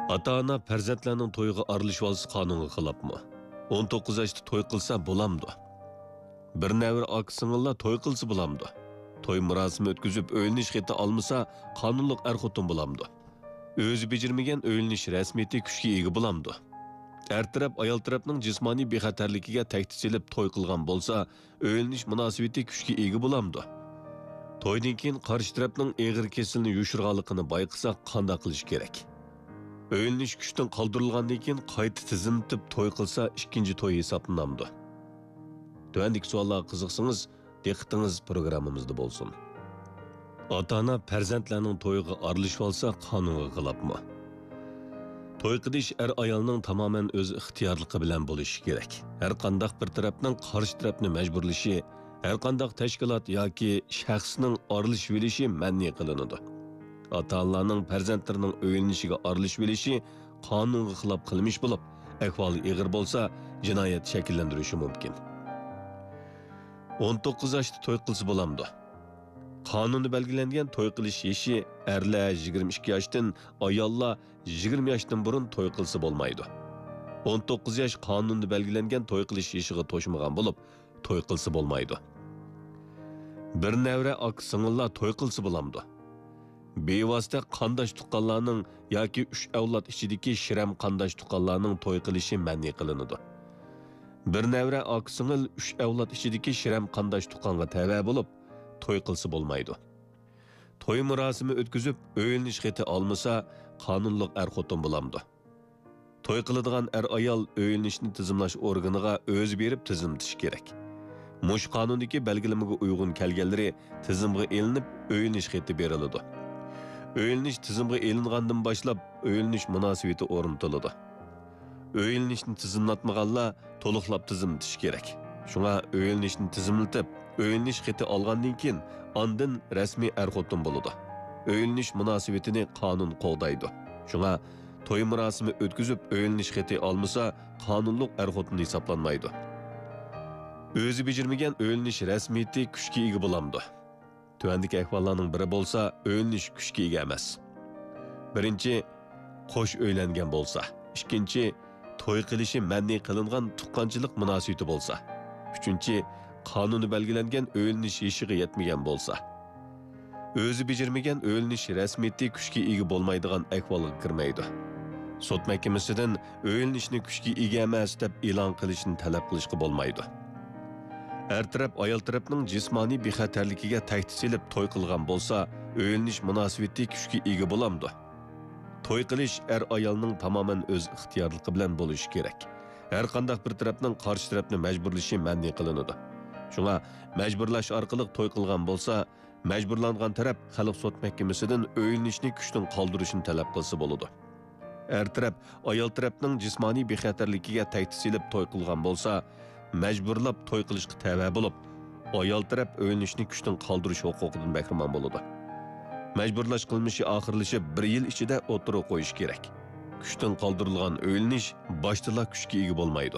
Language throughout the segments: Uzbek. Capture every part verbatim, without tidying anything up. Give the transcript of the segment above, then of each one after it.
Ata-ana farzandlarning to'yiga aralashib olsa qonunga xilofmi? o'n to'qqiz yoshda to'y qilsa bo'lamdi. Bir navir aka-singillar to'y qilsa bo'lamdi. To'y murosimi o'tkazib o'ylanish xati olmasa qonunliq er-xotin bo'lamdi. O'zi bejirmagan o'ylanish rasmiyati kuchga ega bo'lamdi. Er taraf ayol tarafning jismoniy bexatarligiga tahdid selib to'y qilgan bo'lsa, o'ylanish munosabati kuchga ega bo'lamdi. To'ydan keyin qarshi tarafning eg'ir kesilni yushirganligini bayqasa qanday qilish kerak? O'ylanish kuchdan qoldirilgandan keyin qayta tizimtib to'y qilsa ikkinchi to'y hisoblanamdi. Tövendeki savollarga qiziqsangiz, diqqatingiz programmamizda bo'lsin. Ota-ona farzandlarning to'yiga aralashib olsa qonunga xilofmi? To'y qilish er ayolning tamoman o'z ixtiyorligi bilan bo'lishi kerak. Har qanday bir tarafning qarshi tarafni majburlashi, har qanday tashkilot yoki shaxsning aralashib olishi man'iy qilinadi. Ota-onalarning farzandlarining o'ylanishiga aralashib olishi qonunga xilof qilmish bo'lib, ahvoli og'ir bo'lsa, jinoyat shakllantirishi mumkin. o'n to'qqiz yoshda to'y qilsa bo'lamdi. Qonunda belgilangan to'y qilish yoshi erlar yigirma ikki yoshdan, ayollar yigirma yoshdan burun to'y qilsa bo'lmaydi. o'n to'qqiz yosh qonunda belgilangan to'y qilish yoshiga to'shmagan bo'lib, to'y qilsa bo'lmaydi. Bir navra aka-singillar to'y qilsa bo'lamdi. Bevosita qandosh tuqqanlarning yoki uch avlod ichidagi shiram qandosh tuqqanlarning to'y qilishi man'iy qilinadi. Bir navra aka-singil uch avlod ichidagi shiram qandosh tuqqanga tava bo'lib, to'y qilsa bo'lmaydi. To'y murosimi o'tkazib, o'ylanish xati olmasa, qonunliq er-xotin bo'lamdi. To'y qiladigan er-ayol o'ylanishni tizimlash organiga o'zi berib tizimlatish kerak. Mush qonundagi belgilamaga uyg'un kelganlari tizimga elinib, o'ylanish xati beriladi. O'ylanish tizimga elingandan boshlab o'ylanish munosabati o'rnatiladi. O'ylanishni tizimlatmaganlar to'liqlab tizimlatish kerak. Shunga o'ylanishni tizimlatib, o'ylanish xati olgandan keyin ondan rasmiy er-xotin bo'ladi. O'ylanish munosabatini qonun qo'g'daydi. Shunga to'y murosimi o'tkazib, o'ylanish xati olmasa, qonunliq er-xotin hisoblanmaydi. O'zi bejirmagan o'ylanish rasmiyati kuchga ega bo'lamdi. Tövendeki ahvallarning biri bo'lsa, o'ylanish kuchga ega emas. Birinchi, qo'sh o'ylangan bo'lsa. Ikkinchi, to'y qilishi man'iy qilingan tuqqanchilik munosabati bo'lsa. Uchinchi, qonuni belgilangan o'ylanish yoshiga yetmagan bo'lsa. O'zi bejirmagan o'ylanish rasmiyati kuchga ega bo'lmaydigan ahvolga kirmaydi. Sud mahkamasidan o'ylanishni kuchga ega emas deb e'lon qilishni talab qilishga bo'lmaydi. Er taraf ayol tarafning jismoniy bexatarligiga tahdid selib to'y qilgan bo'lsa, o'ylanish munosabati kuchga ega bo'lamdi. To'y qilish er ayolning tamoman o'z ixtiyorligi bilan bo'lishi kerak. Har qanday bir tarafning qarshi tarafni majburlashi man'iy qilinadi. Shunga majburlash orqali to'y qilgan bo'lsa, majburlangan taraf xalq sud mahkamasidan o'ylanishni kuchdan qoldirishni talab qilsa bo'ladi. Er taraf ayol tarafning jismoniy bexatarligiga tahdid selib to'y qilgan bo'lsa, majburlab to'y qilishga tava bo'lib, ayol taraf o'ylanishni kuchdan qoldirish huquqidan bahramon bo'ladi. Majburlash qilmishi oxirlashib bir yil ichida o'tirib qo'yish kerak. Kuchdan qoldirilgan o'ylanish boshdalar kuchga ega bo'lmaydi.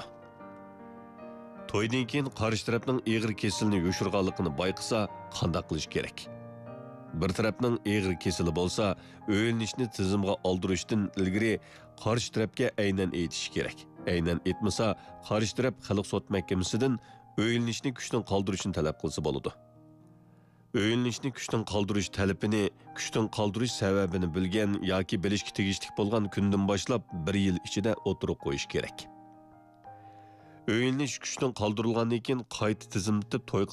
To'ydan keyin qarshi tarafning eg'ir kesilni yushirganligini bayqasa, qanday qilish kerak? Bir tarafning eg'ir kesili bo'lsa, o'ylanishni tizimga oldirishdan ilgari qarshi tarafga aynan aytish kerak. Aynan etmasa, qarshi taraf xalq sud mahkamasidan o'ylanishni kuchdan qoldirishni talab qilsa bo'ladi. O'ylanishni kuchdan qoldirish talabini, kuchdan qoldirish sababini bilgan yoki bilishga tegishli bo'lgan kundan boshlab bir yil ichida o'tirib qo'yish kerak. O'ylanish kuchdan qoldirilgandan keyin qayta tizimlatib to'y